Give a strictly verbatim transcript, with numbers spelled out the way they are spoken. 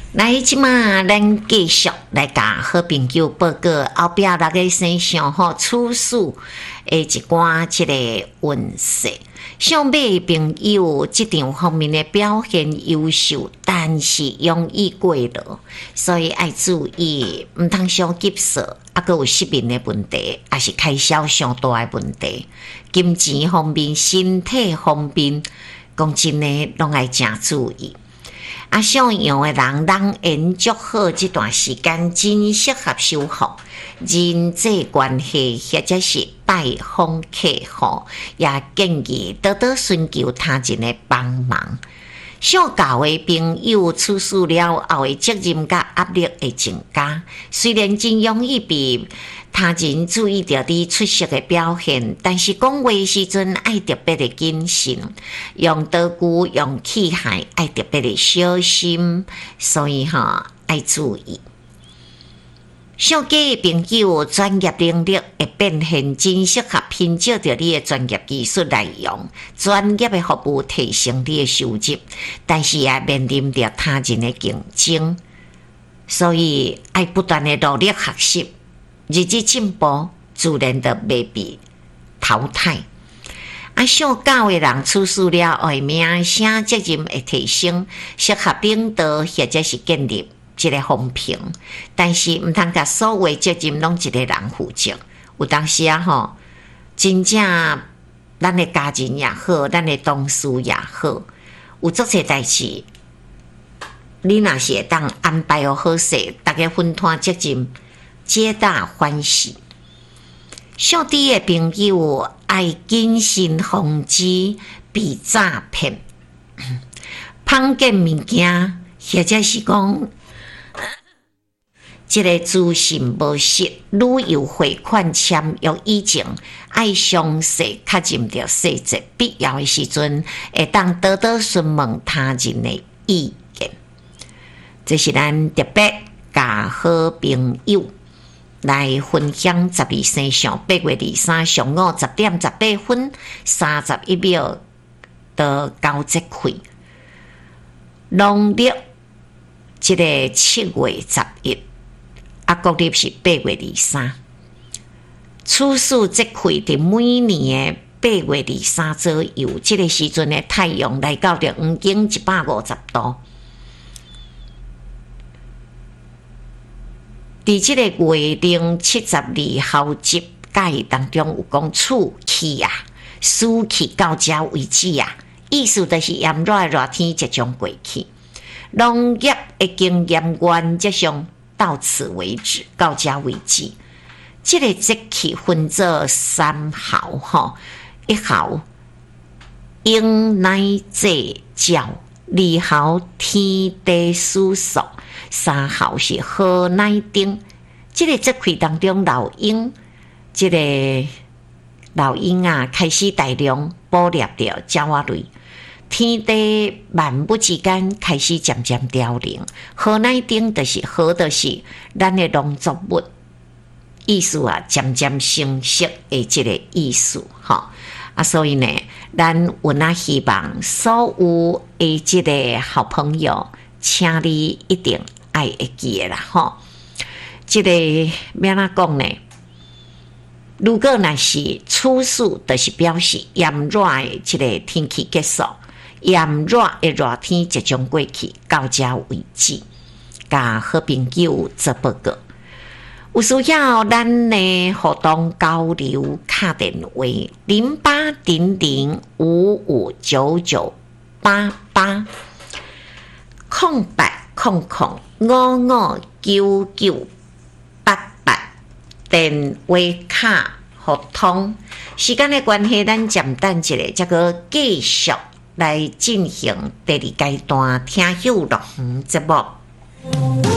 来，即马咱继续来甲好朋友报告后壁六个生肖吼处数诶一寡即个运势。上尾朋友即场方面的表现优秀，但是容易过劳，所以爱注意，毋通伤急躁，啊，阁有失眠的问题，也是开销上大的问题。金钱方面、身体方面，讲真诶，拢爱诚注意。啊，想用的人人缘足好，这段时间真适合修复人际关系，或者是拜访客户，也建议多多寻求他人的帮忙。想教的朋友处事了后的责任甲压力会增加，虽然真容易被他人注意到你出色的表现，但是讲话时阵爱特别的谨慎，用道具、用器械爱特别的小心，所以哈爱注意。上家的朋友专业能力会变现，真适合拼照着你的专业技术来用，专业的服务提升你的收入，但是也面临着他人的竞争，所以爱不断的努力学习，日子进步，自然就袂被淘汰。啊，想教的人处事了后，名声责任会提升，适合领导或者是建立一个风评，但是毋通甲所有责任拢一个人负责。有当时啊吼，真正咱的家人也好，咱的同事也好，有足侪代志，你若是会当安排好好势，大家分摊责任，皆大欢喜。小弟的朋友爱谨慎防止被诈骗、碰见物件，或者是讲这个资讯无实，旅游汇款签约以前，爱详细确认着细节，必要的时阵会当多多询问他人的意见。这是咱特别甲好朋友来分享十二生肖八月二三上午十点十八分三十一秒的交节气，农历这个七月十一。啊，国历是八月二三，处暑节气伫每年的八月二三左右，这个时阵的太阳来到着黄经一百五十度。伫这个月令七十二号节解当中有讲暑气啊，暑气到这为止啊，意思就是炎热的热天即将过去，农业的经验原则上到此为止，到这为止。这个节气分做三候吼，一候迎来祭照，二候天地思索，三候是贺乃丁。这个节气当中，老鹰，这个老鹰啊，开始大量捕猎着鸟仔类。天地万物之间开始渐渐凋零，河乃丁就是河，就是咱的农作物，意思啊，渐渐成熟的这个意思，哈啊，所以呢，咱有那希望所有的这个好朋友，请你一定爱会记的啦，哈。这个要哪讲呢？如果那是处暑，就是表示炎热的这个天气结束。炎热的热天即将过去，到这为止。甲好朋友做报告，有需要咱的互动交流，打电话零八零零五五九九八八，空白空空五五九九八八，电话卡互通。时间的关系，咱暂等一下，这个继续来进行第二阶段听友录音节目。